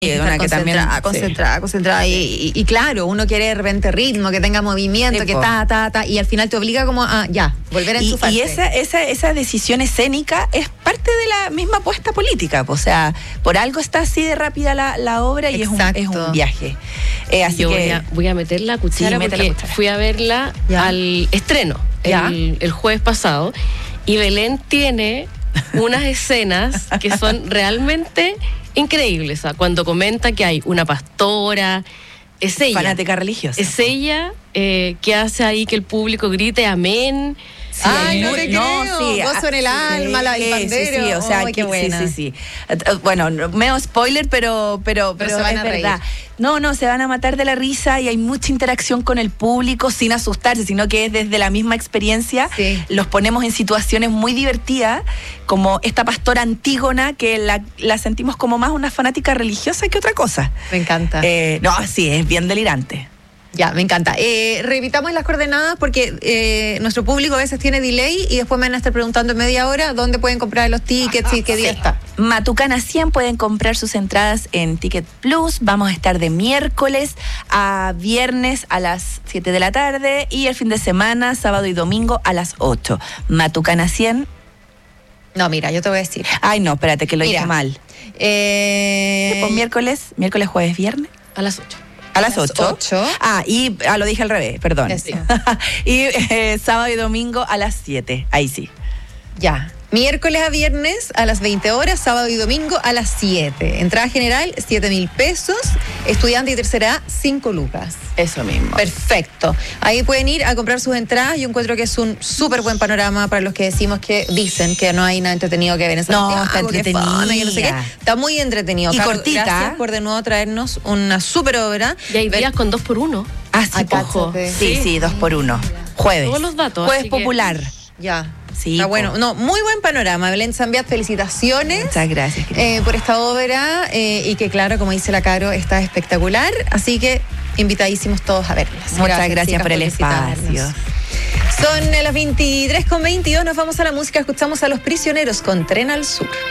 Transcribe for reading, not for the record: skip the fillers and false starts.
Una que también concentrada. Y claro, uno quiere de repente ritmo, que tenga movimiento, que y al final te obliga como a volver a enchufarse. Y esa decisión escénica es parte de la misma apuesta política. O sea, por algo está así de rápida la obra y es un viaje. Así yo que voy a meter la cuchara porque fui a verla al estreno el jueves pasado y Belén tiene unas escenas que son realmente increíbles. O sea, cuando comenta que hay una pastora, es ella. Fanática religiosa. Es ella que hace ahí que el público grite amén. Sí, no te creo. Gozo en el alma, el pandero. Sí, o sea, qué buena. Sí. Bueno, medio spoiler, pero se van a verdad. reír. No, se van a matar de la risa y hay mucha interacción con el público sin asustarse, sino que es desde la misma experiencia. Sí. Los ponemos en situaciones muy divertidas, como esta pastora Antígona, que la sentimos como más una fanática religiosa que otra cosa. Me encanta. Sí, es bien delirante. Ya, me encanta. Repitamos las coordenadas porque nuestro público a veces tiene delay y después me van a estar preguntando en media hora dónde pueden comprar los tickets y qué día está. Matucana 100 pueden comprar sus entradas en Ticket Plus. Vamos a estar de miércoles a viernes a las 7 de la tarde y el fin de semana, sábado y domingo a las 8. Matucana 100. No, mira, yo te voy a decir. Ay, no, espérate, que lo dije mal. Miércoles, jueves, viernes. A las 8. A las 8. Y lo dije al revés, perdón. Y sábado y domingo a las 7. Ahí sí. Ya. Miércoles a viernes a las 20 horas, sábado y domingo a las 7. Entrada general, 7.000 pesos. Estudiante y tercera A, 5 lucas. Eso mismo. Perfecto. Ahí pueden ir a comprar sus entradas. Yo encuentro que es un súper buen panorama para los que dicen que no hay nada entretenido que ver en Santiago. No, está entretenido. No sé qué. Está muy entretenido. Y Carlos, cortita. Gracias por de nuevo traernos una súper obra. Y hay días con 2x1. Sí, ojo. Sí, 2x1. Jueves. Todos los datos. Jueves popular. Ya. Sí, está bueno. No, muy buen panorama. Belén Zambiat, felicitaciones. Muchas gracias. Por esta obra y que claro, como dice la Caro, está espectacular. Así que invitadísimos todos a verlas. Muchas gracias por el espacio. Son las 23:22, nos vamos a la música, escuchamos a Los Prisioneros con Tren al Sur.